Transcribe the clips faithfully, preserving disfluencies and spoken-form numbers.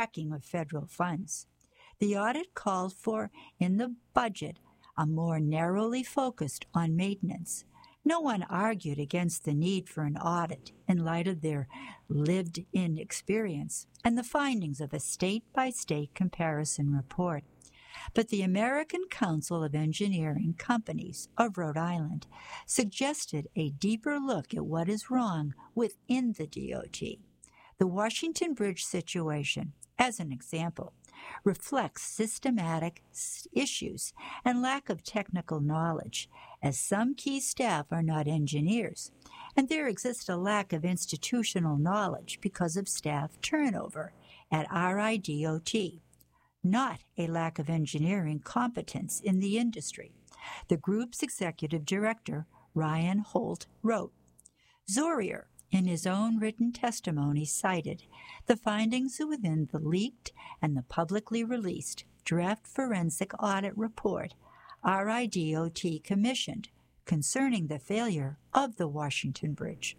tracking of federal funds. The audit called for, in the budget, a more narrowly focused on maintenance. No one argued against the need for an audit in light of their lived-in experience and the findings of a state-by-state comparison report. But the American Council of Engineering Companies of Rhode Island suggested a deeper look at what is wrong within the D O T. The Washington Bridge situation, as an example, reflects systematic issues and lack of technical knowledge, as some key staff are not engineers, and there exists a lack of institutional knowledge because of staff turnover at R I D O T, not a lack of engineering competence in the industry. The group's executive director, Ryan Holt, wrote, Zorier, in his own written testimony, cited the findings within the leaked and the publicly released draft forensic audit report R I D O T commissioned concerning the failure of the Washington Bridge.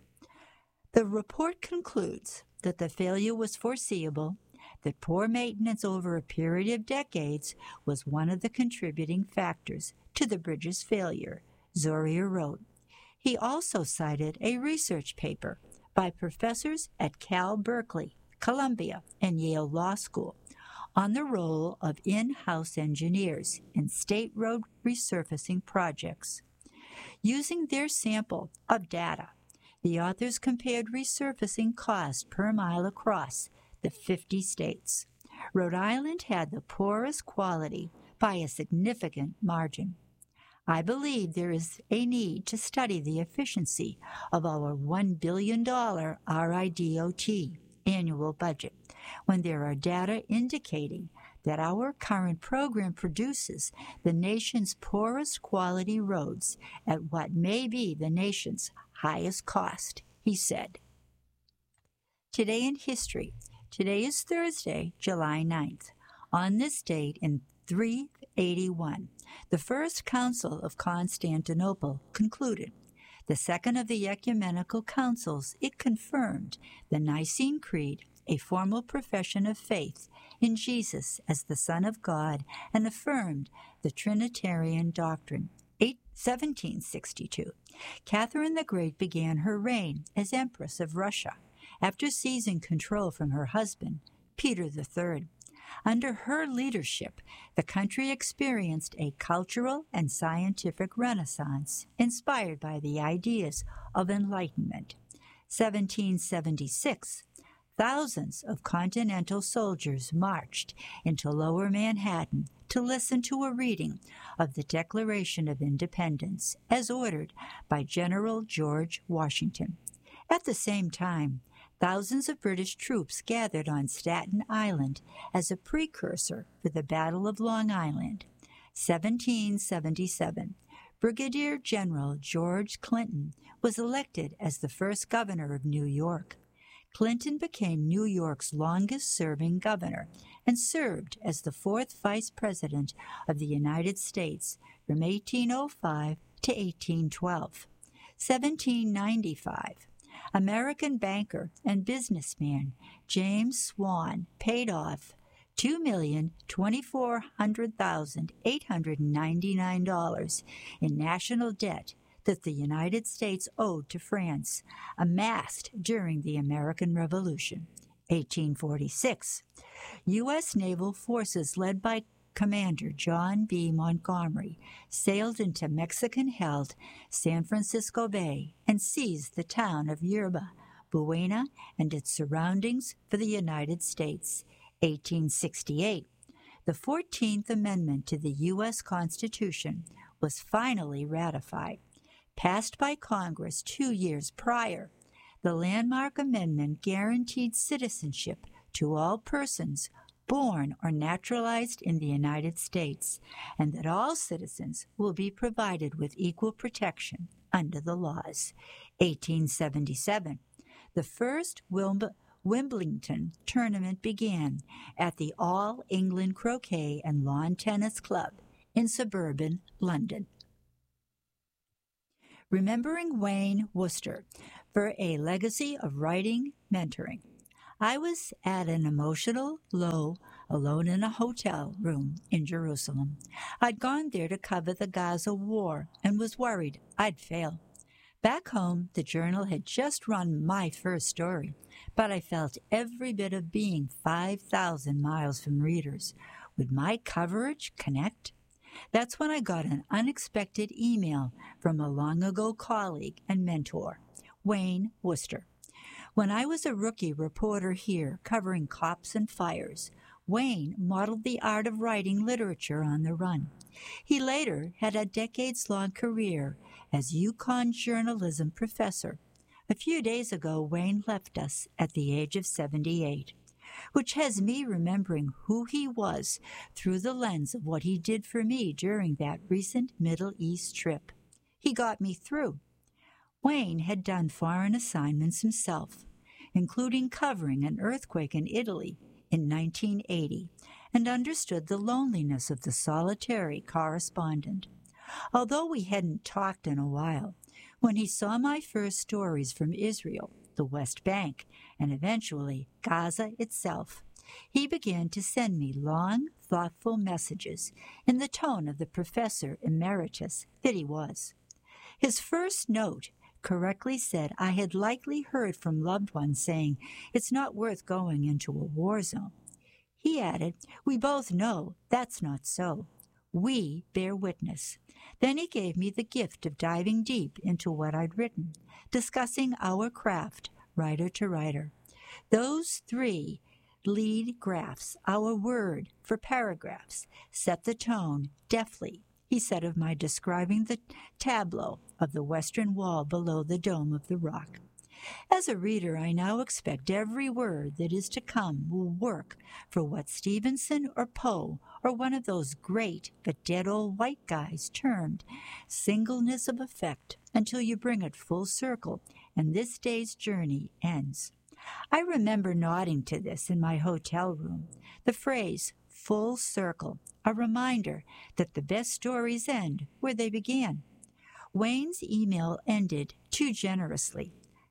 The report concludes that the failure was foreseeable, that poor maintenance over a period of decades was one of the contributing factors to the bridge's failure, Zorier wrote. He also cited a research paper by professors at Cal Berkeley, Columbia, and Yale Law School on the role of in-house engineers in state road resurfacing projects. Using their sample of data, the authors compared resurfacing cost per mile across the fifty states. Rhode Island had the poorest quality by a significant margin. I believe there is a need to study the efficiency of our one billion dollars R I D O T annual budget when there are data indicating that our current program produces the nation's poorest quality roads at what may be the nation's highest cost, he said. Today in history. Today is Thursday, July ninth. On this date in three eighty-one, the First Council of Constantinople concluded. The second of the ecumenical councils, it confirmed the Nicene Creed, a formal profession of faith in Jesus as the Son of God, and affirmed the Trinitarian doctrine. seventeen sixty-two, Catherine the Great began her reign as Empress of Russia after seizing control from her husband, Peter the Third. Under her leadership, the country experienced a cultural and scientific renaissance inspired by the ideas of enlightenment. seventeen seventy-six, thousands of Continental soldiers marched into Lower Manhattan to listen to a reading of the Declaration of Independence as ordered by General George Washington. At the same time, thousands of British troops gathered on Staten Island as a precursor for the Battle of Long Island. seventeen seventy-seven, Brigadier General George Clinton was elected as the first governor of New York. Clinton became New York's longest-serving governor and served as the fourth vice president of the United States from eighteen oh five to eighteen twelve. seventeen ninety-five, American banker and businessman James Swan paid off two million twenty-four hundred thousand eight hundred ninety-nine dollars in national debt that the United States owed to France, amassed during the American Revolution. eighteen forty-six, U S naval forces led by Commander John B. Montgomery sailed into Mexican-held San Francisco Bay and seized the town of Yerba Buena and its surroundings for the United States. eighteen sixty-eight, the fourteenth Amendment to the U S Constitution was finally ratified. Passed by Congress two years prior, the landmark amendment guaranteed citizenship to all persons born or naturalized in the United States, and that all citizens will be provided with equal protection under the laws. eighteen seventy-seven, the first Wimb- Wimbledon tournament began at the All England Croquet and Lawn Tennis Club in suburban London. Remembering Wayne Worcester for a legacy of writing mentoring. I was at an emotional low, alone in a hotel room in Jerusalem. I'd gone there to cover the Gaza war and was worried I'd fail. Back home, the Journal had just run my first story, but I felt every bit of being five thousand miles from readers. Would my coverage connect? That's when I got an unexpected email from a long-ago colleague and mentor, Wayne Worcester. When I was a rookie reporter here covering cops and fires, Wayne modeled the art of writing literature on the run. He later had a decades-long career as UConn journalism professor. A few days ago, Wayne left us at the age of seventy-eight, which has me remembering who he was through the lens of what he did for me during that recent Middle East trip. He got me through. Wayne had done foreign assignments himself, including covering an earthquake in Italy in nineteen eighty, and understood the loneliness of the solitary correspondent. Although we hadn't talked in a while, when he saw my first stories from Israel, the West Bank, and eventually Gaza itself, he began to send me long, thoughtful messages in the tone of the professor emeritus that he was. His first note correctly said I had likely heard from loved ones saying it's not worth going into a war zone. He added, we both know that's not so. We bear witness. Then he gave me the gift of diving deep into what I'd written, discussing our craft, writer to writer. Those three lead graphs, our word for paragraphs, set the tone deftly, he said of my describing the tableau of the western wall below the dome of the rock. As a reader, I now expect every word that is to come will work for what Stevenson or Poe or one of those great but dead old white guys termed singleness of effect until you bring it full circle and this day's journey ends. I remember nodding to this in my hotel room, the phrase full circle, a reminder that the best stories end where they began. Wayne's email ended too generously.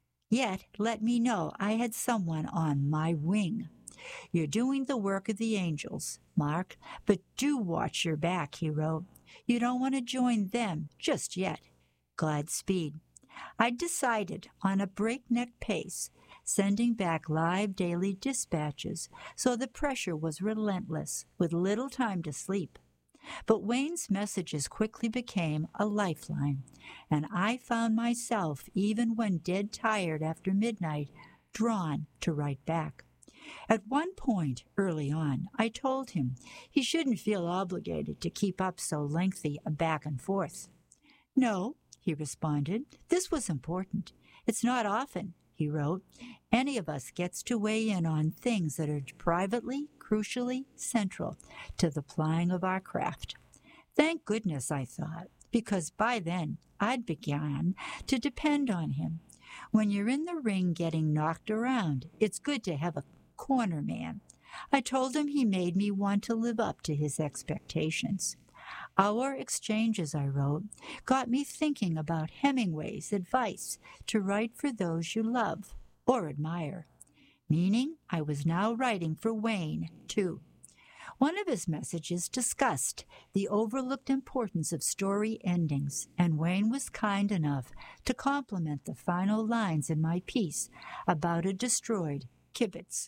Yet let me know I had someone on my wing. You're doing the work of the angels, Mark, but do watch your back, he wrote. You don't want to join them just yet. Godspeed. I decided on a breakneck pace, sending back live daily dispatches, so the pressure was relentless, with little time to sleep. But Wayne's messages quickly became a lifeline, and I found myself, even when dead tired after midnight, drawn to write back. At one point early on, I told him he shouldn't feel obligated to keep up so lengthy a back and forth. No, he responded, this was important. It's not often, he wrote, any of us gets to weigh in on things that are privately, crucially central to the plying of our craft. Thank goodness, I thought, because by then I'd begun to depend on him. When you're in the ring getting knocked around, it's good to have a corner man. I told him he made me want to live up to his expectations. Our exchanges, I wrote, got me thinking about Hemingway's advice to write for those you love or admire, meaning I was now writing for Wayne, too. One of his messages discussed the overlooked importance of story endings, and Wayne was kind enough to compliment the final lines in my piece about a destroyed kibbutz.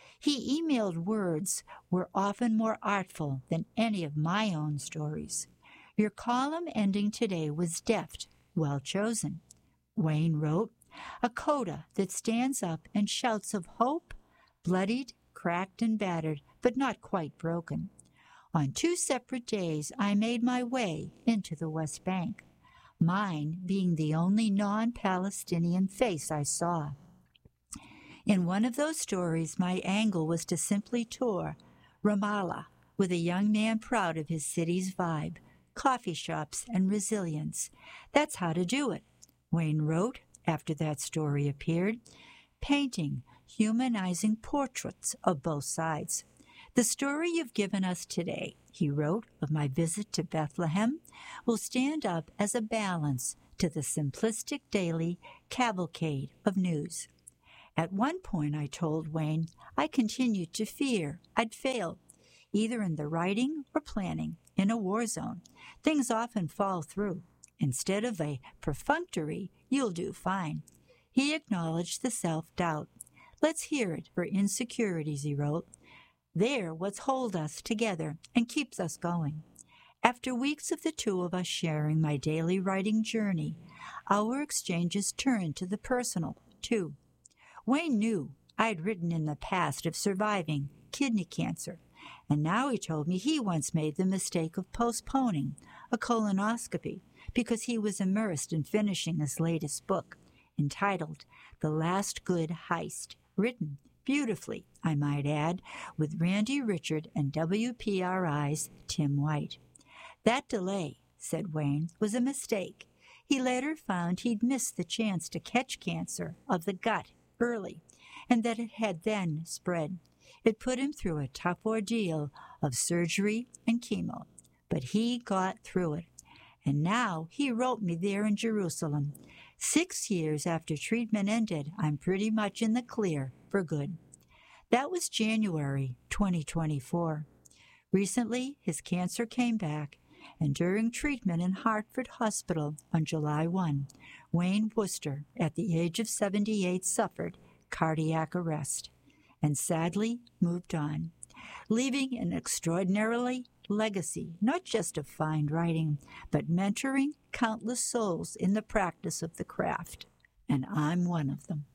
He emailed words were often more artful than any of my own stories. Your column ending today was deft, well chosen. Wayne wrote, a coda that stands up and shouts of hope, bloodied, cracked, and battered, but not quite broken. On two separate days, I made my way into the West Bank, mine being the only non-Palestinian face I saw. In one of those stories, my angle was to simply tour Ramallah with a young man proud of his city's vibe, coffee shops, and resilience. That's how to do it, Wayne wrote after that story appeared, painting humanizing portraits of both sides. The story you've given us today, he wrote, of my visit to Bethlehem, will stand up as a balance to the simplistic daily cavalcade of news. At one point, I told Wayne, I continued to fear I'd fail, either in the writing or planning, in a war zone. Things often fall through. Instead of a perfunctory, you'll do fine. He acknowledged the self-doubt. Let's hear it for insecurities, he wrote. They're what holds us together and keeps us going. After weeks of the two of us sharing my daily writing journey, our exchanges turned to the personal, too. Wayne knew I'd written in the past of surviving kidney cancer, and now he told me he once made the mistake of postponing a colonoscopy because he was immersed in finishing his latest book, entitled The Last Good Heist, written beautifully, I might add, with Randy Richard and W P R I's Tim White. That delay, said Wayne, was a mistake. He later found he'd missed the chance to catch cancer of the gut early, and that it had then spread. It put him through a tough ordeal of surgery and chemo, but he got through it. And now he wrote me there in Jerusalem. Six years after treatment ended, I'm pretty much in the clear for good. That was January twenty twenty-four. Recently, his cancer came back, and during treatment in Hartford Hospital on July first, Wayne Worcester, at the age of seventy-eight, suffered cardiac arrest and sadly moved on, leaving an extraordinarily legacy, not just of fine writing, but mentoring countless souls in the practice of the craft. And I'm one of them.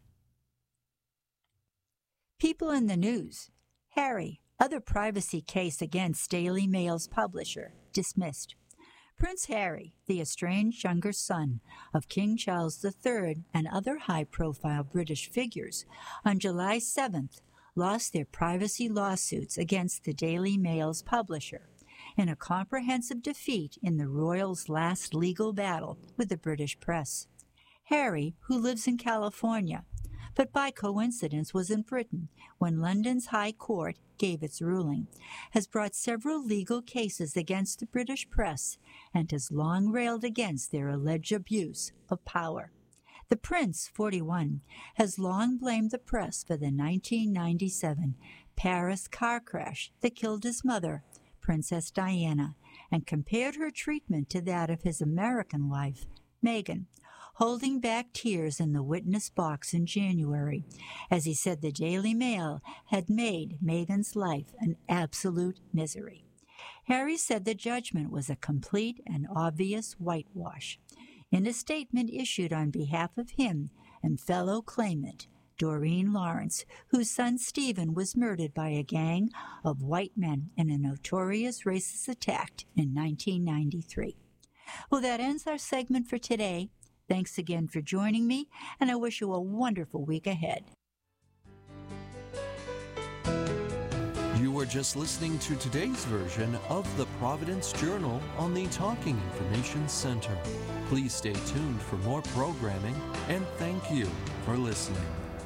People in the news. Harry, other privacy case against Daily Mail's publisher, dismissed. Prince Harry, the estranged younger son of King Charles the Third and other high-profile British figures, on July seventh, lost their privacy lawsuits against the Daily Mail's publisher in a comprehensive defeat in the royals' last legal battle with the British press. Harry, who lives in California, but by coincidence was in Britain when London's High Court gave its ruling, has brought several legal cases against the British press and has long railed against their alleged abuse of power. The Prince, forty-one, has long blamed the press for the nineteen ninety-seven Paris car crash that killed his mother, Princess Diana, and compared her treatment to that of his American wife, Meghan, holding back tears in the witness box in January, as he said the Daily Mail had made Meghan's life an absolute misery. Harry said the judgment was a complete and obvious whitewash. In a statement issued on behalf of him and fellow claimant Doreen Lawrence, whose son Stephen was murdered by a gang of white men in a notorious racist attack in nineteen ninety-three. Well, that ends our segment for today. Thanks again for joining me, and I wish you a wonderful week ahead. You were just listening to today's version of the Providence Journal on the Talking Information Center. Please stay tuned for more programming, and thank you for listening.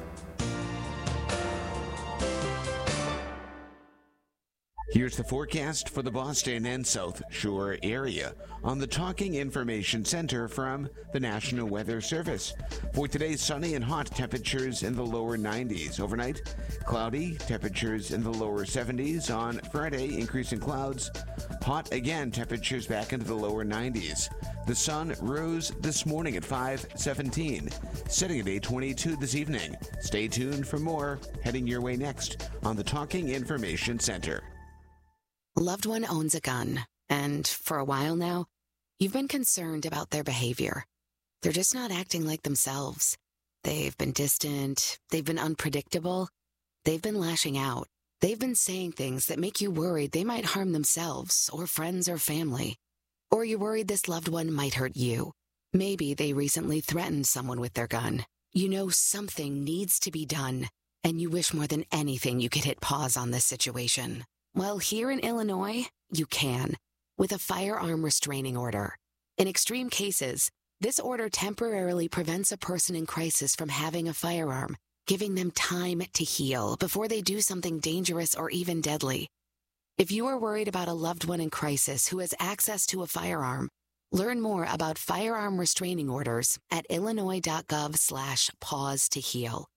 Here's the forecast for the Boston and South Shore area on the Talking Information Center from the National Weather Service. For today, sunny and hot, temperatures in the lower nineties. Overnight, cloudy, temperatures in the lower seventies. On Friday, increasing clouds. Hot again, temperatures back into the lower nineties. The sun rose this morning at five seventeen, setting at eight twenty-two this evening. Stay tuned for more heading your way next on the Talking Information Center. Loved one owns a gun, and for a while now, you've been concerned about their behavior. They're just not acting like themselves. They've been distant, they've been unpredictable, they've been lashing out. They've been saying things that make you worried they might harm themselves or friends or family. Or you're worried this loved one might hurt you. Maybe they recently threatened someone with their gun. You know something needs to be done, and you wish more than anything you could hit pause on this situation. Well, here in Illinois, you can, with a firearm restraining order. In extreme cases, this order temporarily prevents a person in crisis from having a firearm, giving them time to heal before they do something dangerous or even deadly. If you are worried about a loved one in crisis who has access to a firearm, learn more about firearm restraining orders at illinois.gov slash pause to heal.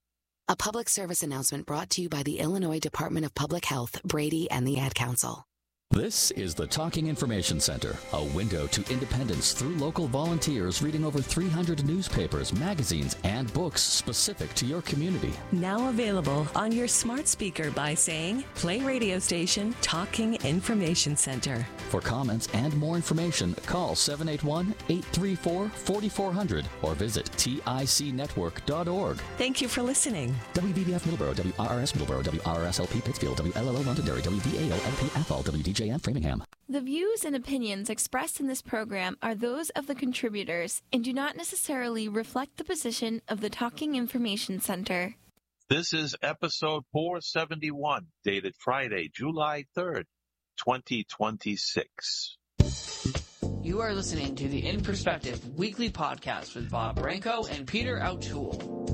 A public service announcement brought to you by the Illinois Department of Public Health, Brady, and the Ad Council. This is the Talking Information Center, a window to independence through local volunteers reading over three hundred newspapers, magazines, and books specific to your community. Now available on your smart speaker by saying, play radio station Talking Information Center. For comments and more information, call seven eight one, eight three four, four four zero zero or visit tic network dot org. Thank you for listening. W V B F Middleborough, W R R S Middleborough, W R R S L P Pittsfield, W L L O Londonderry, W V A O L P Athol, W D J M Framingham. The views and opinions expressed in this program are those of the contributors and do not necessarily reflect the position of the Talking Information Center. This is episode four seventy-one, dated Friday, July third, twenty twenty-six. You are listening to the In Perspective weekly podcast with Bob Branco and Peter O'Toole.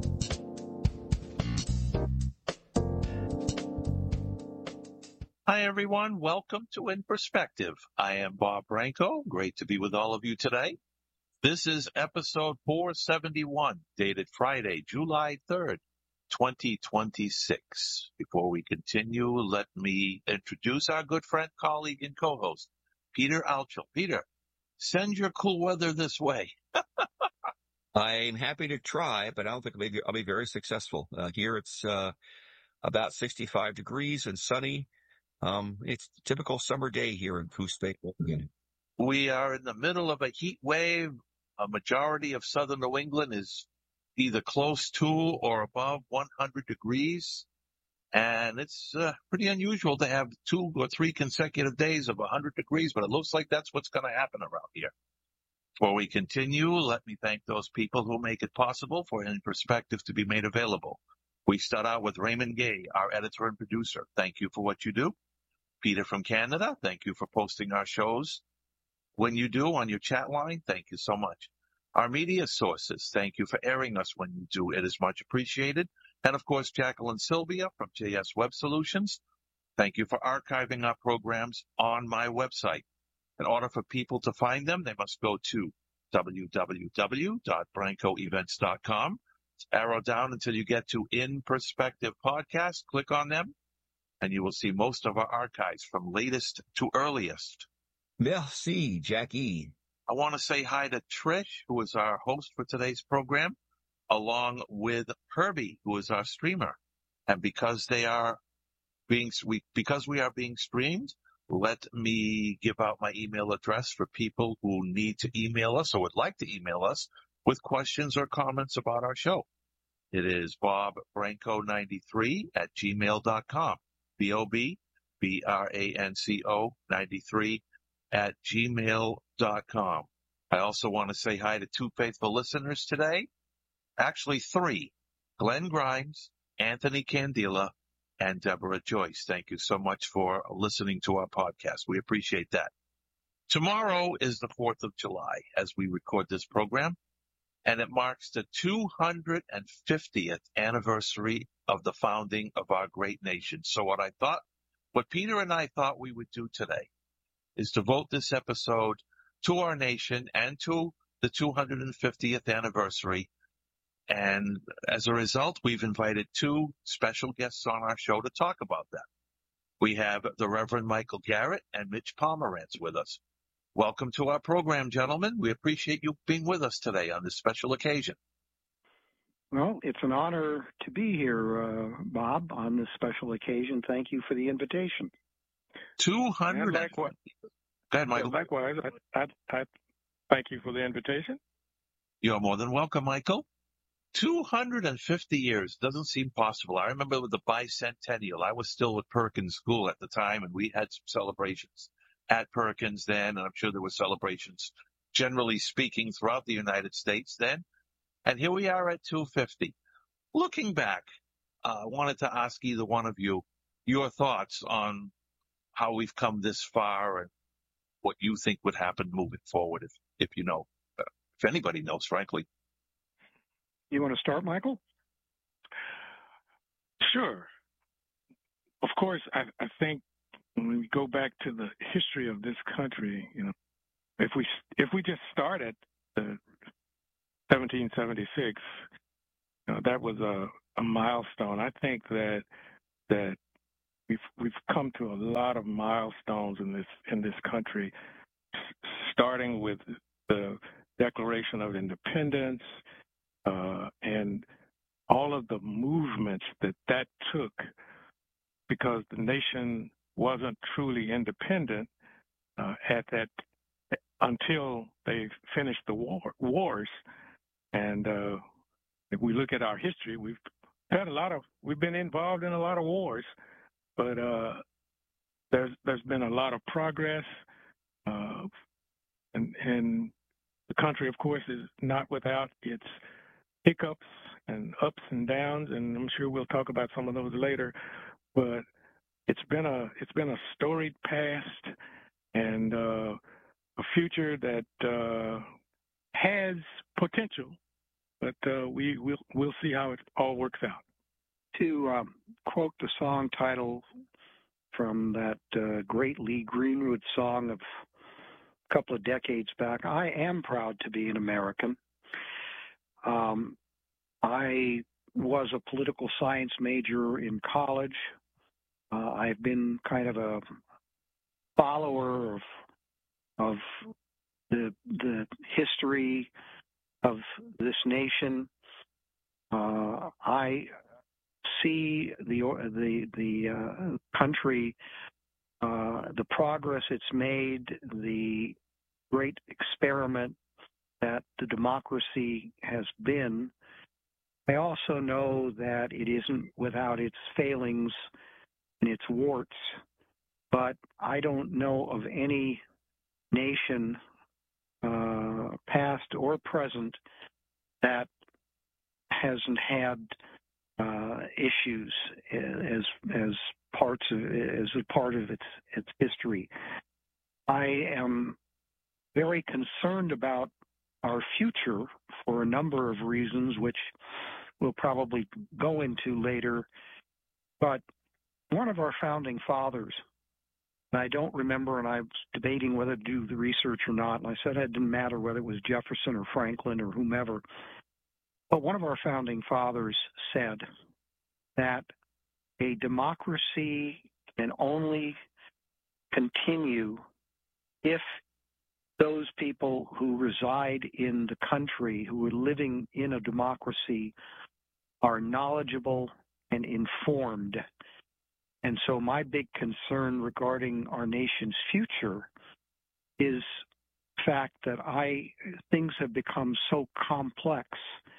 Hi, everyone. Welcome to In Perspective. I am Bob Branco. Great to be with all of you today. This is episode four seventy-one, dated Friday, July third, twenty twenty-six. Before we continue, let me introduce our good friend, colleague, and co-host, Peter Altschul. Peter, send your cool weather this way. I'm happy to try, but I don't think I'll be, I'll be very successful. Uh, here it's uh, about sixty-five degrees and sunny. Um, it's a typical summer day here in Coos Bay. We are in the middle of a heat wave. A majority of southern New England is either close to or above one hundred degrees. And it's uh, pretty unusual to have two or three consecutive days of one hundred degrees, but it looks like that's what's going to happen around here. Before we continue, let me thank those people who make it possible for In Perspective to be made available. We start out with Raymond Gay, our editor and producer. Thank you for what you do. Peter from Canada, thank you for posting our shows when you do on your chat line. Thank you so much. Our media sources, thank you for airing us when you do. It is much appreciated. And, of course, Jacqueline Sylvia from J S Web Solutions. Thank you for archiving our programs on my website. In order for people to find them, they must go to w w w dot branco events dot com. Arrow down until you get to In Perspective Podcast. Click on them, and you will see most of our archives from latest to earliest. Merci, Jackie. I want to say hi to Trish, who is our host for today's program, along with Herbie, who is our streamer. And because they are being, we, because we are being streamed, let me give out my email address for people who need to email us or would like to email us with questions or comments about our show. It is bob branco ninety-three at gmail dot com. B O B B R A N C O ninety-three at gmail dot com. I also want to say hi to two faithful listeners today. Actually, three. Glenn Grimes, Anthony Candela, and Deborah Joyce. Thank you so much for listening to our podcast. We appreciate that. Tomorrow is the fourth of July as we record this program, and it marks the two hundred fiftieth anniversary of the founding of our great nation. So what I thought, what Peter and I thought we would do today is devote this episode to our nation and to the two hundred fiftieth anniversary. And as a result, we've invited two special guests on our show to talk about that. We have the Reverend Michael Garrett and Mitch Pomerantz with us. Welcome to our program, gentlemen. We appreciate you being with us today on this special occasion. Well, it's an honor to be here, uh, Bob, on this special occasion. Thank you for the invitation. two hundred. Likewise. Go ahead, Michael. Likewise, I, I, I thank you for the invitation. You're more than welcome, Michael. two hundred fifty years doesn't seem possible. I remember with the bicentennial, I was still with Perkins School at the time, and we had some celebrations at Perkins then, and I'm sure there were celebrations, generally speaking, throughout the United States then. And here we are at two fifty. Looking back, uh, I wanted to ask either one of you your thoughts on how we've come this far and what you think would happen moving forward, if, if you know, uh, if anybody knows, frankly. You want to start, Michael? Sure. Of course, I, I think when we go back to the history of this country, you know, if we if we just start at uh, seventeen seventy-six, you know, that was a, a milestone. I think that that we've we've come to a lot of milestones in this in this country, starting with the Declaration of Independence uh, and all of the movements that that took, because the nation wasn't truly independent uh, at that until they finished the war, wars. And uh, if we look at our history, we've had a lot of, we've been involved in a lot of wars, but uh, there's there's been a lot of progress, uh, and and the country, of course, is not without its hiccups and ups and downs, and I'm sure we'll talk about some of those later. But it's been a it's been a storied past and uh, a future that uh, has potential, but uh, we we'll we'll see how it all works out. To um, quote the song title from that uh, great Lee Greenwood song of a couple of decades back, I am proud to be an American. Um, I was a political science major in college. Uh, I've been kind of a follower of of the the history of this nation. Uh, I see the the the uh, country, uh, the progress it's made, the great experiment that the democracy has been. I also know that it isn't without its failings and its warts, but I don't know of any nation, uh, past or present, that hasn't had uh, issues as as parts of as a part of its its history. I am very concerned about our future for a number of reasons, which we'll probably go into later. But one of our founding fathers, and I don't remember, and I was debating whether to do the research or not, and I said it didn't matter whether it was Jefferson or Franklin or whomever, but one of our founding fathers said that a democracy can only continue if those people who reside in the country, who are living in a democracy, are knowledgeable and informed. And so my big concern regarding our nation's future is the fact that I things have become so complex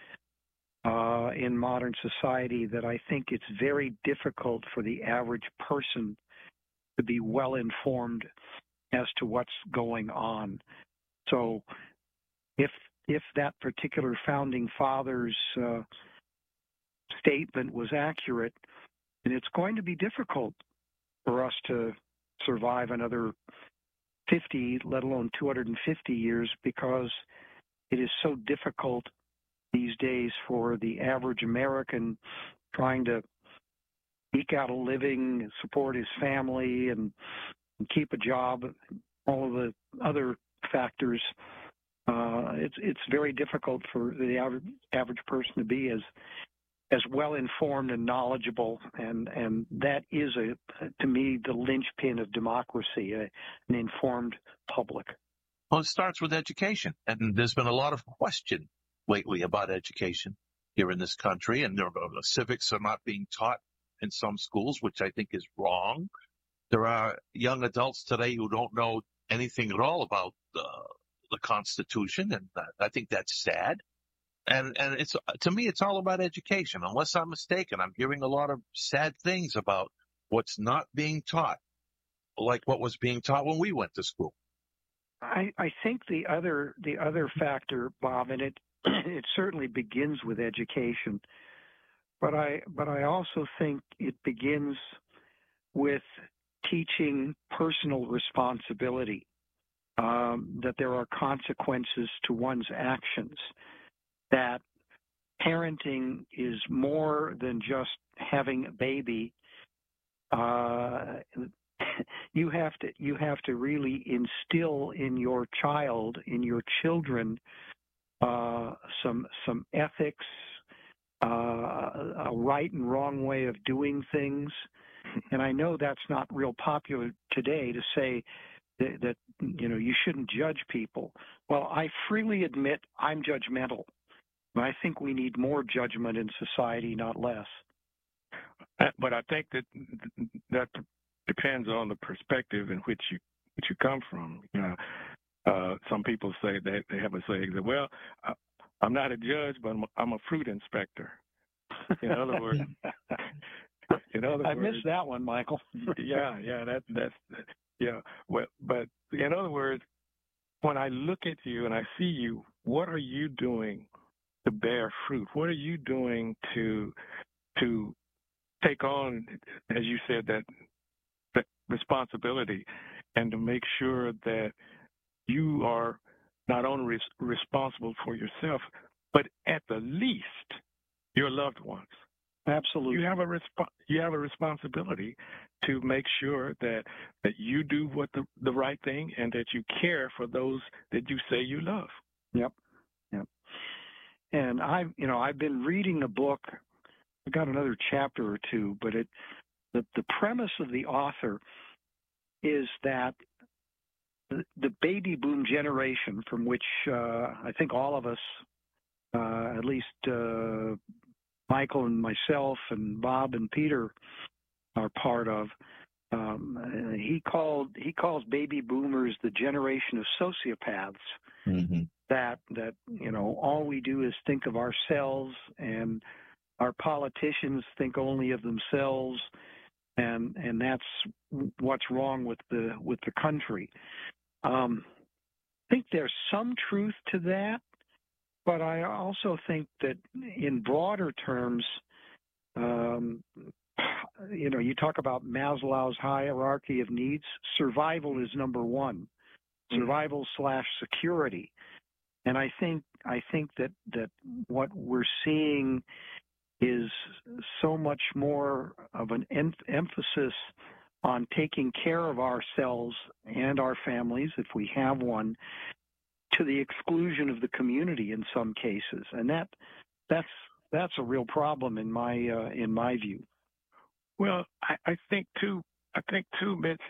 uh, in modern society that I think it's very difficult for the average person to be well informed as to what's going on. So if if that particular founding father's uh, statement was accurate, and it's going to be difficult for us to survive another fifty, let alone two hundred fifty years, because it is so difficult these days for the average American trying to eke out a living, support his family, and, and keep a job, all of the other factors. Uh, it's it's very difficult for the average, average person to be as as well informed and knowledgeable, and and that is a to me the linchpin of democracy, a, an informed public. Well, it starts with education, and there's been a lot of question lately about education here in this country, and there, the civics are not being taught in some schools, which I think is wrong. There are young adults today who don't know anything at all about the, the Constitution, and I think that's sad. And and it's to me, it's all about education. Unless I'm mistaken, I'm hearing a lot of sad things about what's not being taught, like what was being taught when we went to school. I, I think the other the other factor, Bob, and it it certainly begins with education, but I but I also think it begins with teaching personal responsibility, um, that there are consequences to one's actions, that parenting is more than just having a baby. Uh, you have to you have to really instill in your child, in your children, uh, some some ethics, uh, a right and wrong way of doing things. And I know that's not real popular today to say that, that you know, you shouldn't judge people. Well, I freely admit I'm judgmental. But I think we need more judgment in society, not less. But I think that that depends on the perspective in which you which you come from. You know, uh, some people say that they have a saying that, well, I, I'm not a judge, but I'm a, I'm a fruit inspector. In other words, in other I words, missed that one, Michael. yeah, yeah, that that's yeah. Well, but in other words, when I look at you and I see you, what are you doing to bear fruit? What are you doing to to take on, as you said, that, that responsibility, and to make sure that you are not only res- responsible for yourself, but at the least your loved ones. Absolutely, you have a resp- you have a responsibility to make sure that that you do what the the right thing, and that you care for those that you say you love. Yep, yep. And I, you know, I've been reading a book. I got another chapter or two, but it the the premise of the author is that the, the baby boom generation, from which uh, I think all of us, uh, at least uh, Michael and myself and Bob and Peter, are part of. Um, he called he calls baby boomers the generation of sociopaths. Mm-hmm. That that you know, all we do is think of ourselves, and our politicians think only of themselves, and and that's what's wrong with the with the country. Um, I think there's some truth to that, but I also think that in broader terms, um, you know, you talk about Maslow's hierarchy of needs. Survival is number one. Survival slash security. And I think I think that, that what we're seeing is so much more of an em- emphasis on taking care of ourselves and our families, if we have one, to the exclusion of the community in some cases, and that that's that's a real problem in my uh, in my view. Well, I, I think too. I think too, Mitch.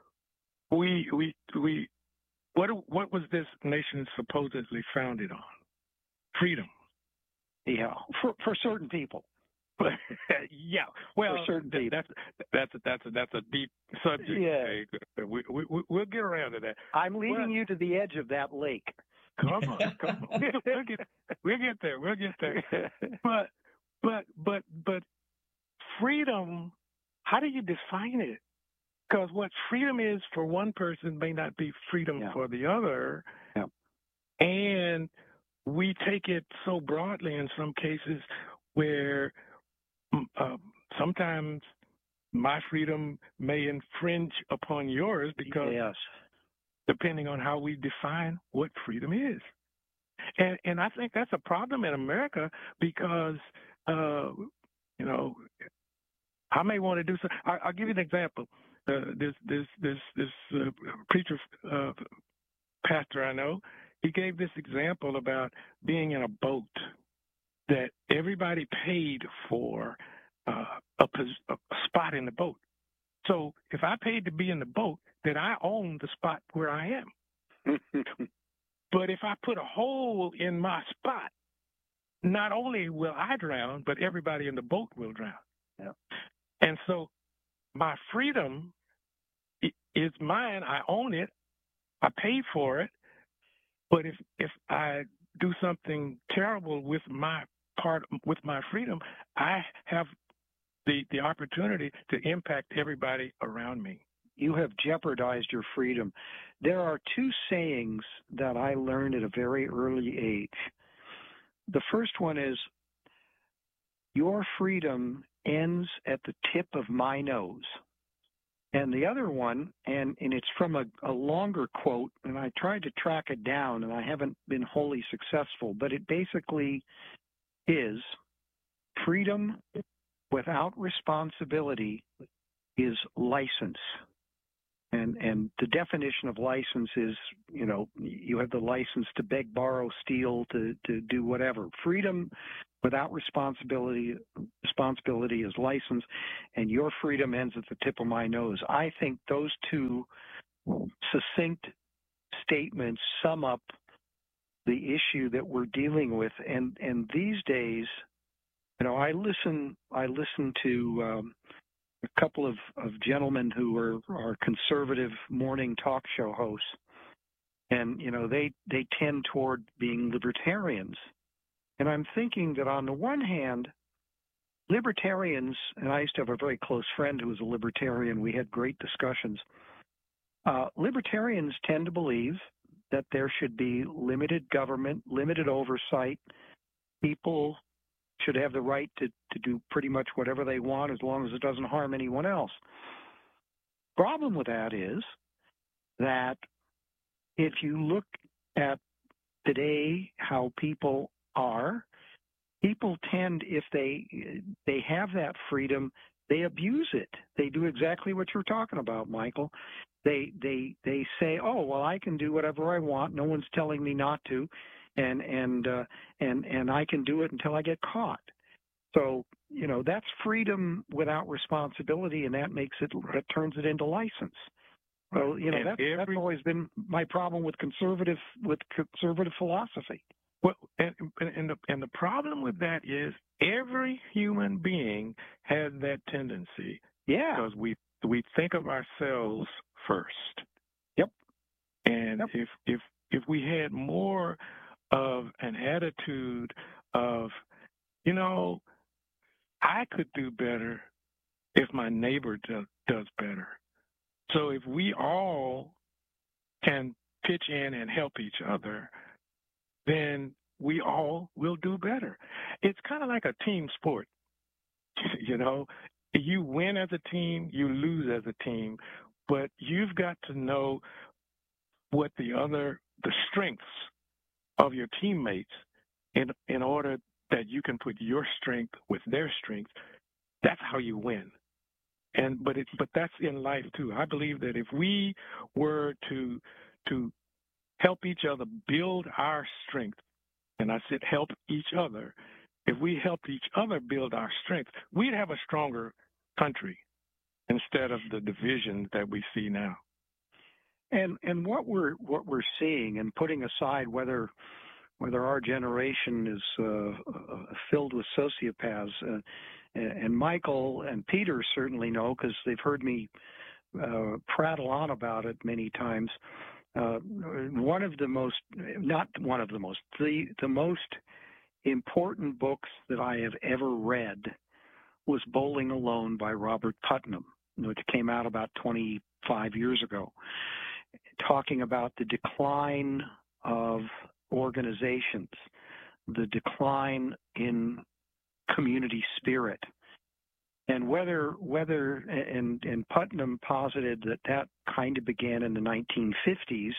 We we we. What what was this nation supposedly founded on? Freedom. Yeah, for for certain people. yeah, well, for certain people. that's that's that's a, that's a deep subject. Yeah, we, we, we we'll get around to that. I'm leading well, you to the edge of that lake. Come on, come on. We'll, we'll get we'll get there. We'll get there. But but but but freedom. How do you define it? Because what freedom is for one person may not be freedom yeah. for the other. Yeah. And we take it so broadly in some cases where uh, sometimes my freedom may infringe upon yours because yes. depending on how we define what freedom is. And, and I think that's a problem in America because, uh, you know, I may want to do something. I, I'll give you an example. Uh, this this this this uh, preacher uh, pastor I know, he gave this example about being in a boat that everybody paid for uh, a, a spot in the boat. So if I paid to be in the boat, then I own the spot where I am. But if I put a hole in my spot, not only will I drown, but everybody in the boat will drown. Yeah. And so my freedom is mine. I own it. I paid for it. But if if I do something terrible with my part, with my freedom, I have the, the opportunity to impact everybody around me. You have jeopardized your freedom. There are two sayings that I learned at a very early age. The first one is, your freedom ends at the tip of my nose. And the other one, and, and it's from a, a longer quote, and I tried to track it down, and I haven't been wholly successful, but it basically is, freedom without responsibility is license. And and the definition of license is, you know, you have the license to beg, borrow, steal, to, to do whatever. Freedom without responsibility, responsibility is license, and your freedom ends at the tip of my nose. I think those two succinct statements sum up the issue that we're dealing with. And, and these days, you know, I listen, I listen to um, a couple of, of gentlemen who are, are conservative morning talk show hosts. And, you know, they, they tend toward being libertarians. And I'm thinking that on the one hand, libertarians, and I used to have a very close friend who was a libertarian. We had great discussions. Uh, libertarians tend to believe that there should be limited government, limited oversight. People should have the right to, to do pretty much whatever they want as long as it doesn't harm anyone else. Problem with that is that if you look at today how people are, people tend, if they they have that freedom, they abuse it. They do exactly what you're talking about, Michael. They they they say, "Oh, well, I can do whatever I want. No one's telling me not to, and and uh, and and I can do it until I get caught." So, you know, that's freedom without responsibility, and that makes it that turns it into license. So, you know, that's, every, that's always been my problem with conservative with conservative philosophy. Well, and, and the and the problem with that is every human being has that tendency. Yeah, because we we think of ourselves first. Yep. And yep. if if if we had more of an attitude of, you know, I could do better if my neighbor do, does better. So if we all can pitch in and help each other, then we all will do better. It's kind of like a team sport. You know, you win as a team, you lose as a team, but you've got to know what the other, the strengths of your teammates in in order that you can put your strength with their strength. That's how you win. And but it but that's in life too. I believe that if we were to to help each other build our strength, and I said help each other, if we helped each other build our strength, we'd have a stronger country instead of the divisions that we see now. And and what we're what we're seeing, and putting aside whether whether our generation is uh, filled with sociopaths, uh, and Michael and Peter certainly know because they've heard me uh, prattle on about it many times. Uh, one of the most, not one of the most, the the most important books that I have ever read was Bowling Alone by Robert Putnam, which came out about twenty-five years ago, talking about the decline of organizations, the decline in community spirit, and whether whether and and Putnam posited that that kind of began in the nineteen fifties,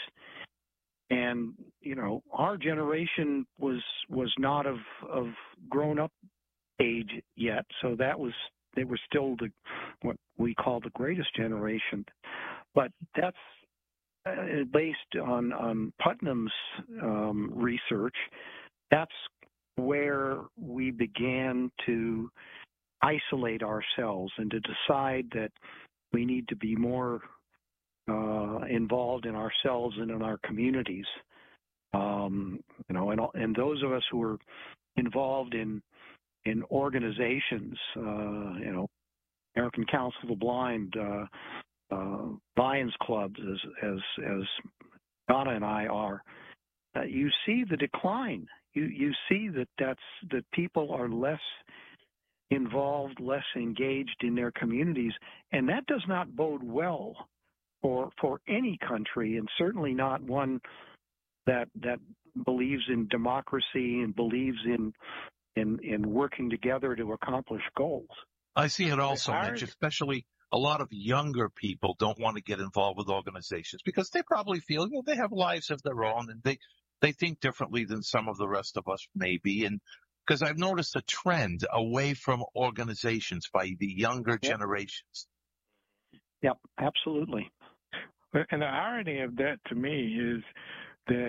and you know our generation was was not of of grown up age yet, so that was they were still the what we call the greatest generation, but that's Uh, based on, on Putnam's um, research. That's where we began to isolate ourselves and to decide that we need to be more uh, involved in ourselves and in our communities. Um, you know, and, and those of us who are involved in in organizations, uh, you know, American Council of the Blind, uh, Uh, Lions clubs, as as as Donna and I are, uh, you see the decline. You you see that that's that people are less involved, less engaged in their communities, and that does not bode well for for any country, and certainly not one that that believes in democracy and believes in in in working together to accomplish goals. I see it also, Mitch, especially. A lot of younger people don't want to get involved with organizations because they probably feel, you know, they have lives of their own and they, they think differently than some of the rest of us maybe. And because I've noticed a trend away from organizations by the younger yep. generations. Yep, absolutely. And the irony of that to me is that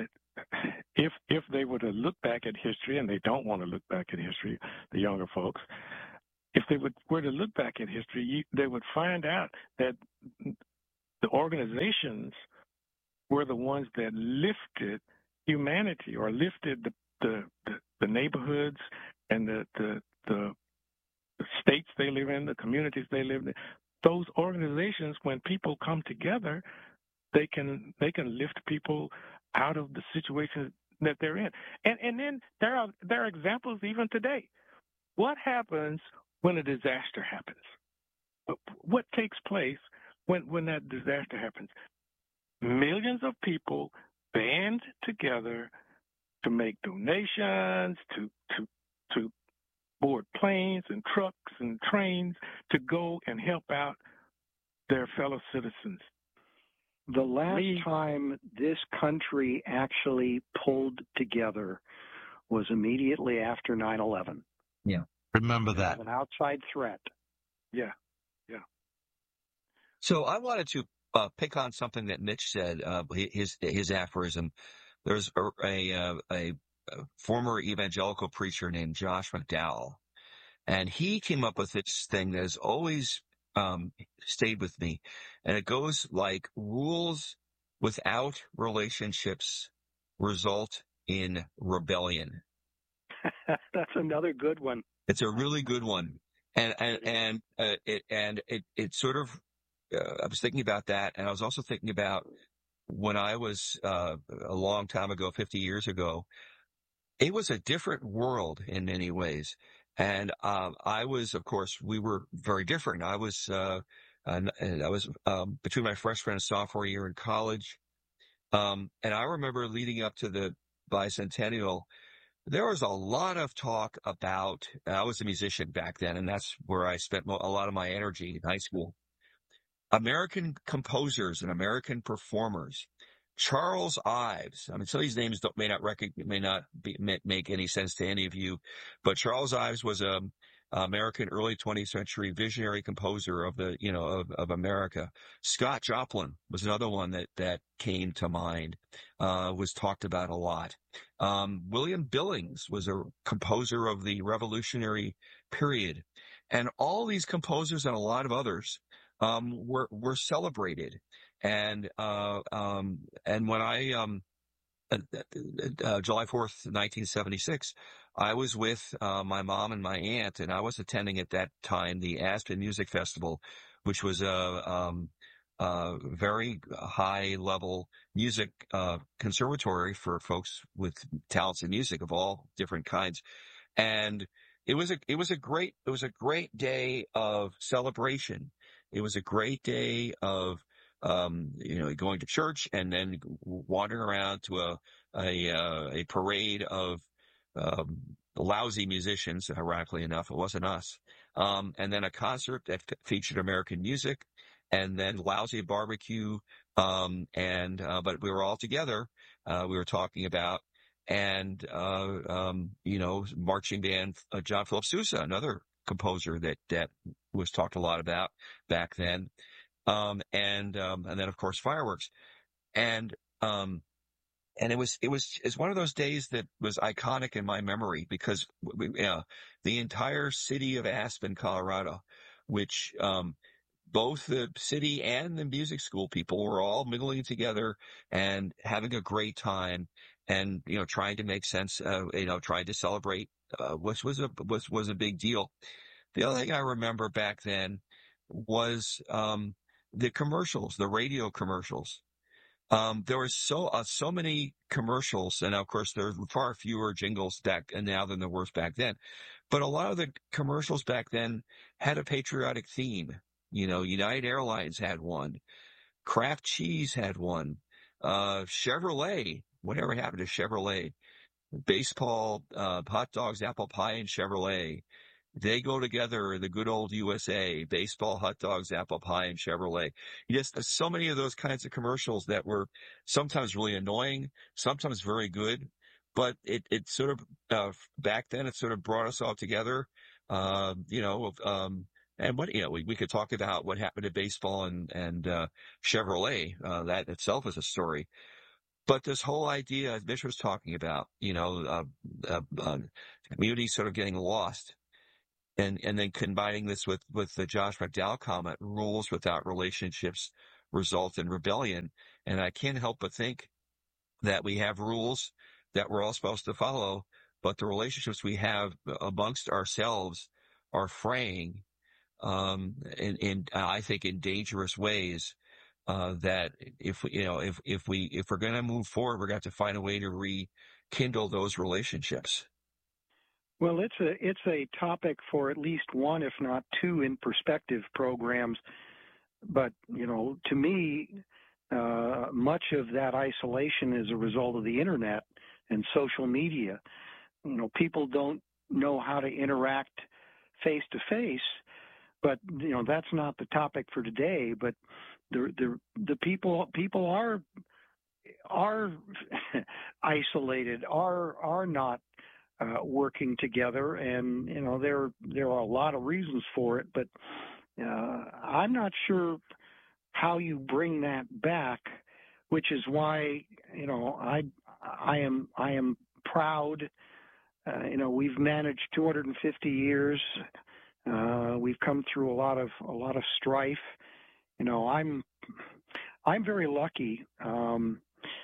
if if they were to look back at history, and they don't want to look back at history, the younger folks, if they would, were to look back at history, you, they would find out that the organizations were the ones that lifted humanity or lifted the the, the, the neighborhoods and the, the the the states they live in, the communities they live in. Those organizations, when people come together, they can they can lift people out of the situations that they're in. And and then there are there are examples even today. What happens when a disaster happens? What takes place when, when that disaster happens? Millions of people band together to make donations, to to to board planes and trucks and trains to go and help out their fellow citizens. The last time this country actually pulled together was immediately after nine eleven. Yeah. Remember that. An outside threat. Yeah. Yeah. So I wanted to uh, pick on something that Mitch said, uh, his his aphorism. There's a, a, a, a former evangelical preacher named Josh McDowell, and he came up with this thing that has always um, stayed with me. And it goes like, rules without relationships result in rebellion. That's another good one. It's a really good one. And, and, and, uh, it, and it, it sort of, uh, I was thinking about that. And I was also thinking about when I was, uh, a long time ago, fifty years ago, it was a different world in many ways. And, um, I was, of course, we were very different. I was, uh, and, and I was, um, between my freshman and sophomore year in college. Um, and I remember leading up to the bicentennial, there was a lot of talk about, I was a musician back then, and that's where I spent a lot of my energy in high school. American composers and American performers. Charles Ives. I mean, some of these names don't, may not recognize, may not be, may, make any sense to any of you, but Charles Ives was a, a American early twentieth century visionary composer of the, you know, of, of America. Scott Joplin was another one that, that came to mind, uh, was talked about a lot. Um, William Billings was a composer of the Revolutionary period. And all these composers and a lot of others, um, were, were celebrated. And, uh, um, and when I, um, uh, uh, July fourth, nineteen seventy-six, I was with, uh, my mom and my aunt, and I was attending at that time the Aspen Music Festival, which was a, um, uh, very high level music, uh, conservatory for folks with talents in music of all different kinds. And it was a, it was a great, it was a great day of celebration. It was a great day of, um, you know, going to church and then wandering around to a, a, uh, a parade of, um, lousy musicians. Ironically enough, it wasn't us. Um, and then a concert that f- featured American music, and then lousy barbecue. Um, and, uh, but we were all together. Uh, we were talking about, and, uh, um, you know, marching band, uh, John Philip Sousa, another composer that, that was talked a lot about back then. Um, and, um, and then of course fireworks. And, um, and it was, it was, it's one of those days that was iconic in my memory because we, uh, the entire city of Aspen, Colorado, which, um, both the city and the music school people were all mingling together and having a great time and, you know, trying to make sense, uh, you know, trying to celebrate, uh, which was a, was, was a big deal. The other thing I remember back then was, um, the commercials, the radio commercials. Um, there were so, uh, so many commercials, and of course there were far fewer jingles back and now than there was back then. But a lot of the commercials back then had a patriotic theme. You know, United Airlines had one. Kraft Cheese had one. Uh, Chevrolet, whatever happened to Chevrolet? Baseball, uh, hot dogs, apple pie, and Chevrolet. They go together in the good old U S A, baseball, hot dogs, apple pie, and Chevrolet. Yes, there's so many of those kinds of commercials that were sometimes really annoying, sometimes very good, but it, it sort of, uh, back then it sort of brought us all together. Uh, you know, um, and what, you know, we, we could talk about what happened to baseball and, and, uh, Chevrolet. Uh, that itself is a story. But this whole idea, as Mitch was talking about, you know, uh, uh, uh, community sort of getting lost, and and then combining this with with the Josh McDowell comment, rules without relationships result in rebellion. And I can't help but think that we have rules that we're all supposed to follow, but the relationships we have amongst ourselves are fraying, um, in, in I think in dangerous ways. Uh, that if you know if if we if we're going to move forward, we're going to have to find a way to rekindle those relationships. Well, it's a it's a topic for at least one, if not two, in perspective programs. But you know, to me, uh, much of that isolation is a result of the internet and social media. You know, people don't know how to interact face to face. But you know, that's not the topic for today. But the the the people people are are isolated, are are not uh, working together, and you know there there are a lot of reasons for it. But uh, I'm not sure how you bring that back, which is why you know I I am I am proud. Uh, you know, we've managed two hundred fifty years. Uh, we've come through a lot of a lot of strife. You know, I'm I'm very lucky. Um,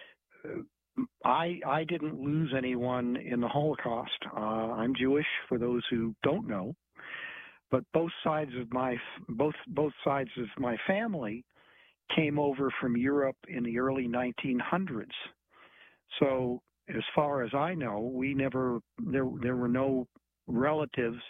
I I didn't lose anyone in the Holocaust. Uh, I'm Jewish, for those who don't know, but both sides of my both both sides of my family came over from Europe in the early nineteen hundreds. So, as far as I know, we never there there were no relatives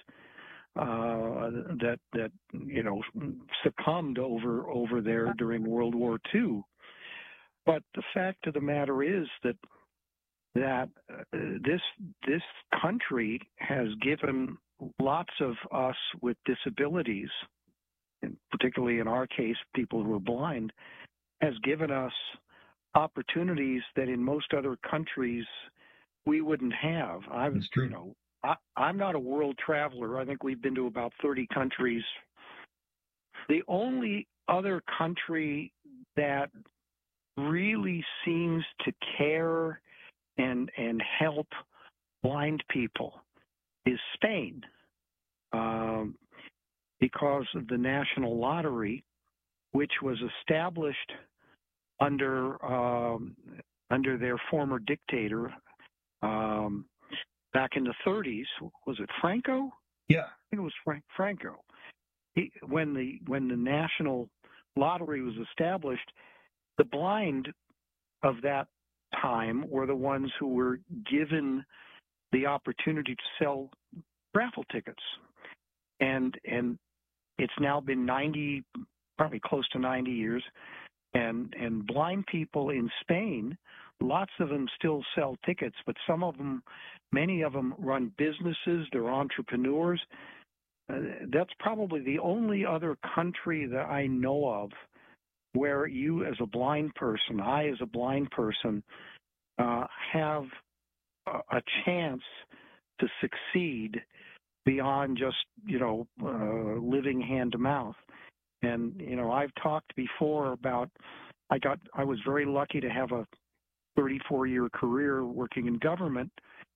Uh, that that you know succumbed over over there during World War Two. But the fact of the matter is that that uh, this this country has given lots of us with disabilities, and particularly in our case, people who are blind, has given us opportunities that in most other countries we wouldn't have. I was, you know. I, I'm not a world traveler. I think we've been to about thirty countries. The only other country that really seems to care and and help blind people is Spain, um, because of the national lottery, which was established under um, under their former dictator. Um, Back in the thirties, was it Franco? Yeah, I think it was Frank, Franco. He, when the when the national lottery was established, the blind of that time were the ones who were given the opportunity to sell raffle tickets, and and it's now been ninety, probably close to ninety years, and and blind people in Spain, lots of them still sell tickets, but some of them. Many of them run businesses. They're entrepreneurs. Uh, that's probably the only other country that I know of where you as a blind person, I as a blind person, uh, have a, a chance to succeed beyond just, you know, uh, living hand to mouth. And, you know, I've talked before about, I got, I was very lucky to have a thirty-four year career working in government.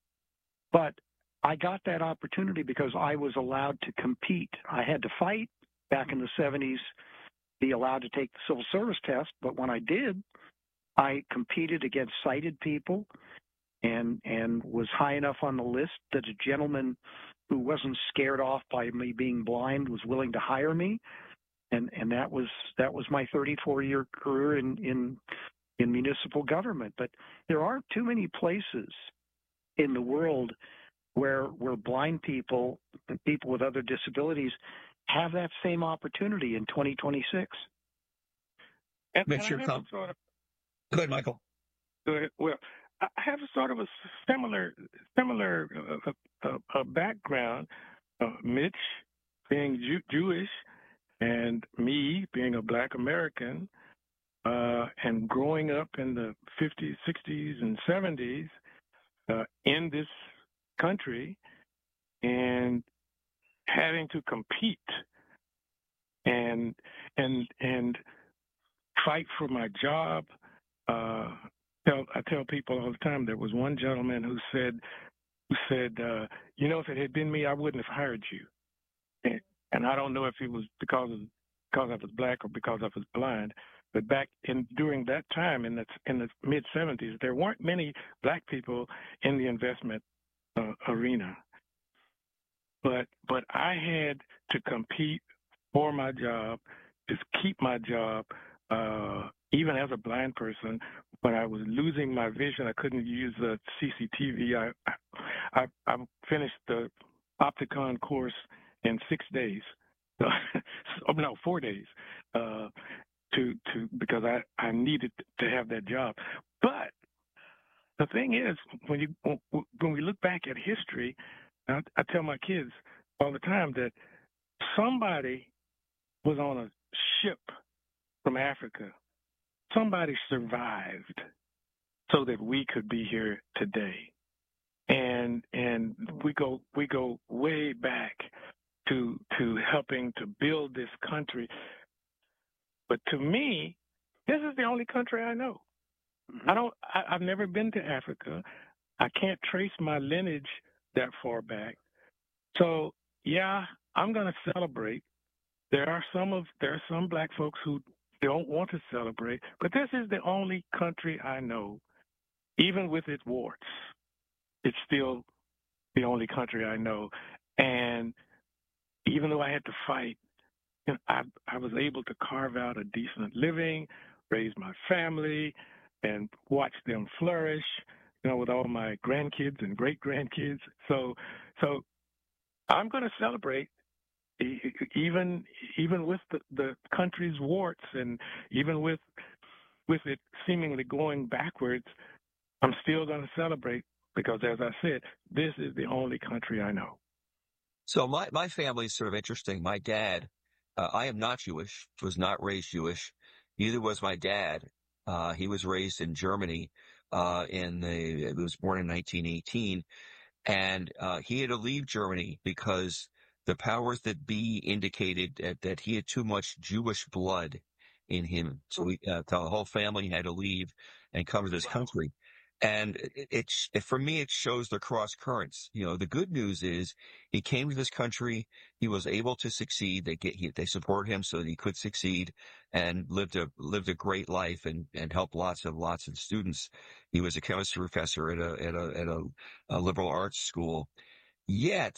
But I got that opportunity because I was allowed to compete. I had to fight back in the seventies, be allowed to take the civil service test. But when I did, I competed against sighted people and and was high enough on the list that a gentleman who wasn't scared off by me being blind was willing to hire me. And and that was that was my thirty-four year career in, in in municipal government. But there aren't too many places in the world where where blind people and people with other disabilities have that same opportunity in twenty twenty-six. And, Make sure and come. Sort of, Go ahead, Michael. Go ahead. Well, I have a sort of a similar similar uh, uh, uh, background. Uh, Mitch being Jew- Jewish, and me being a Black American, uh, and growing up in the fifties, sixties, and seventies. Uh, in this country and having to compete and and and fight for my job, uh, tell I tell people all the time. There was one gentleman who said who said, uh, you know, if it had been me, I wouldn't have hired you. And, and I don't know if it was because of because I was black or because I was blind. But back in during that time in the in the mid seventies, there weren't many black people in the investment uh, arena. But but I had to compete for my job, to keep my job, uh, even as a blind person. When I was losing my vision, I couldn't use the C C T V. I I, I finished the Opticon course in six days. oh, no, four days. Uh, to to because I, I needed to have that job. But the thing is, when you when we look back at history, I, I tell my kids all the time that somebody was on a ship from Africa. Somebody survived so that we could be here today. And and we go we go way back to to helping to build this country. But to me, this is the only country I know. Mm-hmm. I don't. I, I've never been to Africa. I can't trace my lineage that far back. So yeah, I'm going to celebrate. There are some of there are some black folks who don't want to celebrate, but this is the only country I know, even with its warts. It's still the only country I know, and even though I had to fight, you know, I, I was able to carve out a decent living, raise my family, and watch them flourish, you know, with all my grandkids and great-grandkids. So so I'm going to celebrate, even even with the, the country's warts and even with with it seemingly going backwards, I'm still going to celebrate because, as I said, this is the only country I know. So my, my family is sort of interesting. My dad, uh, I am not Jewish, was not raised Jewish. Neither was my dad. Uh, he was raised in Germany, uh, in the, he was born in nineteen eighteen. And, uh, he had to leave Germany because the powers that be indicated that, that he had too much Jewish blood in him. So we, uh, the whole family had to leave and come to this country. And it, it, it, for me, it shows the cross currents. You know, the good news is he came to this country. He was able to succeed. They get, he, they support him so that he could succeed and lived a, lived a great life and, and helped lots of, lots of students. He was a chemistry professor at a, at a, at a, a liberal arts school. Yet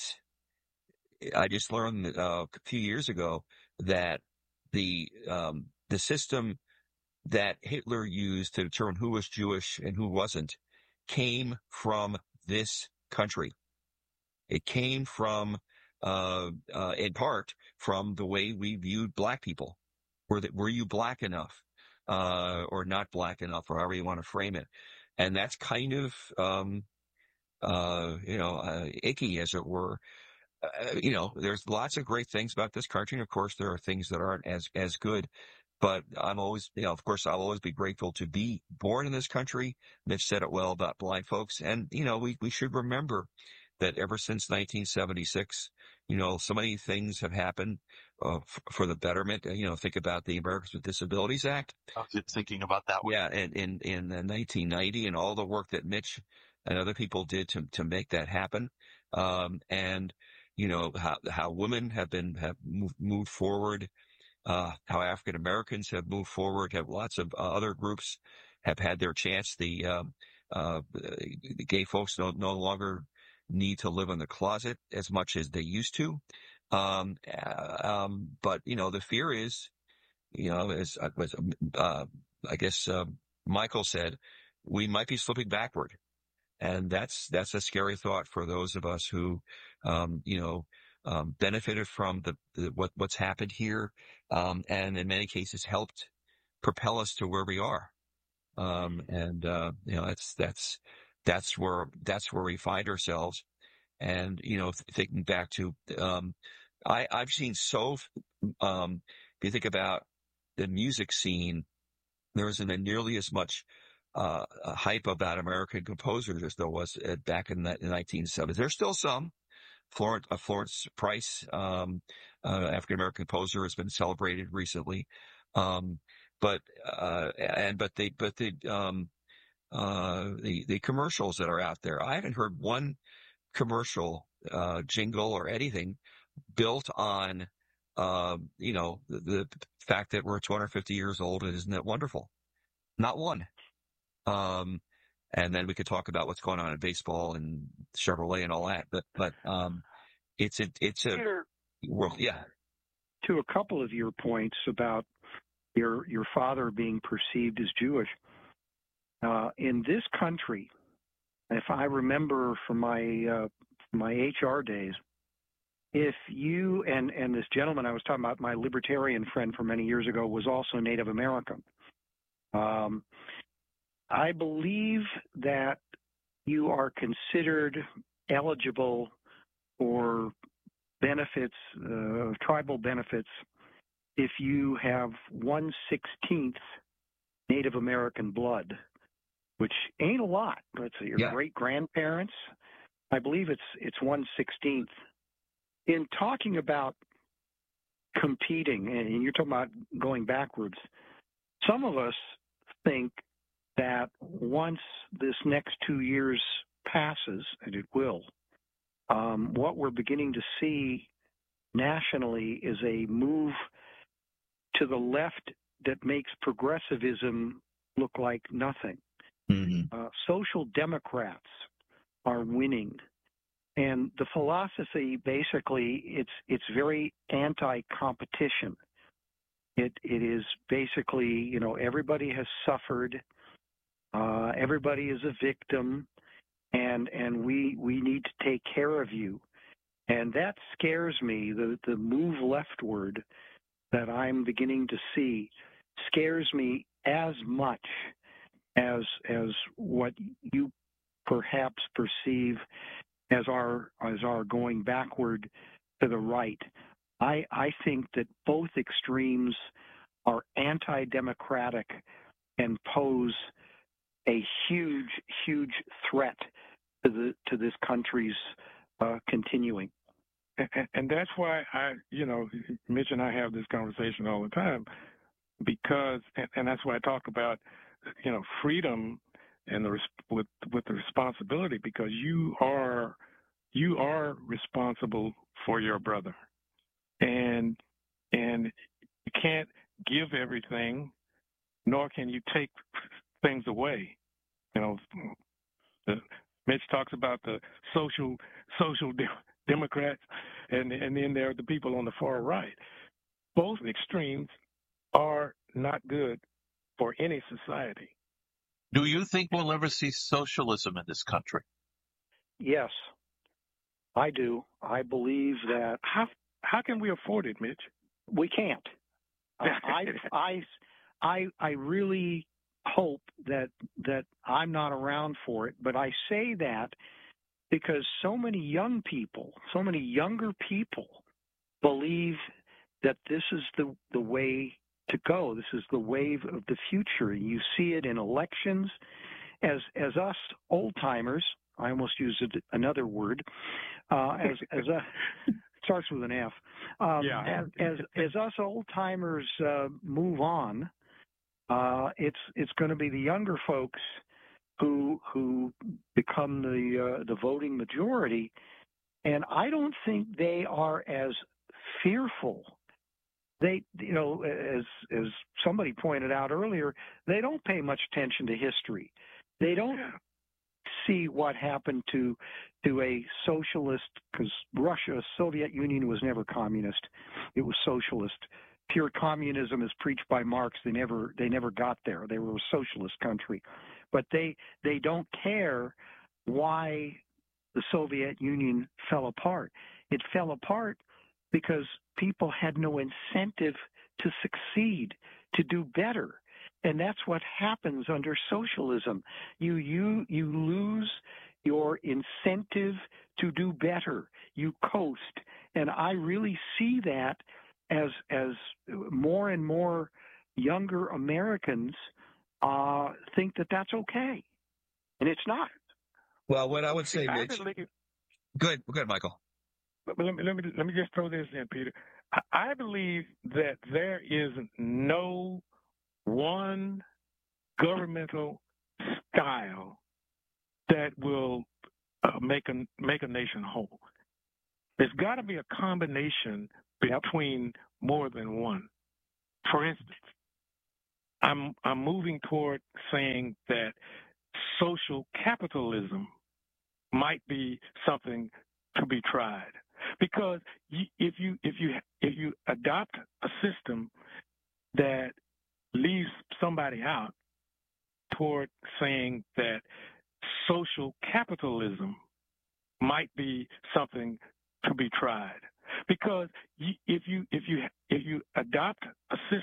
I just learned uh, a few years ago that the, um, the system that Hitler used to determine who was Jewish and who wasn't came from this country. It came from, uh, uh, in part, from the way we viewed black people. Were that, were you black enough, uh, or not black enough, or however you want to frame it? And that's kind of, um, uh, you know, uh, icky, as it were. Uh, you know, there's lots of great things about this country. And of course, there are things that aren't as, as good. But I'm always, you know, of course, I'll always be grateful to be born in this country. Mitch said it well about blind folks. And, you know, we, we should remember that ever since nineteen seventy-six, you know, so many things have happened uh, f- for the betterment. You know, think about the Americans with Disabilities Act. I was just thinking about that one. Yeah, and in, in, in nineteen ninety and all the work that Mitch and other people did to, to make that happen. Um, and, you know, how, how women have been, have moved, moved forward. Uh, how African Americans have moved forward, have lots of uh, other groups have had their chance. The, um, uh, the gay folks no, no longer need to live in the closet as much as they used to. Um, uh, um, but, you know, the fear is, you know, as, as uh, I guess, uh, Michael said, we might be slipping backward. And that's, that's a scary thought for those of us who, um, you know, Um, benefited from the, the what what's happened here, um, and in many cases helped propel us to where we are. Um, and uh, you know, that's that's that's where that's where we find ourselves. And you know, thinking back to, um, I I've seen so. Um, if you think about the music scene, there isn't nearly as much uh, hype about American composers as there was back in the nineteen seventies. There's still some. Florence, uh, Florence Price, um, uh, African-American composer, has been celebrated recently. Um, but, uh, and, but they, but the, um, uh, the the commercials that are out there. I haven't heard one commercial uh, jingle or anything built on, uh, you know, the, the fact that we're two hundred fifty years old and isn't that wonderful? Not one. Um, and then we could talk about what's going on in baseball and Chevrolet and all that. But but um, it's a it's a Peter, world. Yeah. To a couple of your points about your your father being perceived as Jewish. Uh, in this country, if I remember from my uh, my H R days, if you and and this gentleman I was talking about, my libertarian friend from many years ago, was also Native American. Um, I believe that you are considered eligible for benefits, uh, tribal benefits, if you have one sixteenth Native American blood, which ain't a lot. Let's say your Yeah. great grandparents. I believe it's it's one sixteenth. In talking about competing, and you're talking about going backwards, some of us think that once this next two years passes, and it will, um, what we're beginning to see nationally is a move to the left that makes progressivism look like nothing. Mm-hmm. Uh, social democrats are winning, and the philosophy basically it's it's very anti-competition. It it is basically, you know, everybody has suffered, uh, everybody is a victim, and and we we need to take care of you, and that scares me. The the move leftward that I'm beginning to see scares me as much as as what you perhaps perceive as our as our going backward to the right. I I think that both extremes are anti-democratic and pose a huge huge threat to the to this country's uh, continuing. And, and that's why I, you know, Mitch and I have this conversation all the time, because, and, and that's why I talk about, you know, freedom and the with with the responsibility, because you are you are responsible for your brother, and and you can't give everything, nor can you take things away. You know, the, Mitch talks about the social social de- Democrats, and and then there are the people on the far right. Both extremes are not good for any society. Do you think we'll ever see socialism in this country? Yes, I do. I believe that. How how can we afford it, Mitch? We can't. Uh, I I I I really hope that that I'm not around for it, but I say that because so many young people, so many younger people believe that this is the the way to go. This is the wave of the future. You see it in elections. As as us old timers, I almost used another word. Uh, as as a starts with an F. Um, yeah. As as, as us old timers uh, move on, uh, it's it's going to be the younger folks who who become the uh, the voting majority, and I don't think they are as fearful. They, you know, as as somebody pointed out earlier, they don't pay much attention to history. They don't see what happened to to a socialist, because Russia, Soviet Union was never communist; it was socialist. Pure communism is preached by Marx. They never they never got there. They were a socialist country, but they they don't care why the Soviet Union fell apart. It fell apart because people had no incentive to succeed, to do better. And that's what happens under socialism. You you you lose your incentive to do better. You coast. And I really see that as as more and more younger Americans uh, think that that's okay. And it's not. Well, what I would say, I Mitch. believe, Good, good, Michael. But let me let me let me just throw this in, Peter. I, I believe that there is no one governmental style that will uh, make a make a nation whole. There's got to be a combination between more than one. For instance, I'm I'm moving toward saying that social capitalism might be something to be tried, because if you if you if you adopt a system that leaves somebody out, toward saying that social capitalism might be something to be tried, because if you if you if you adopt a system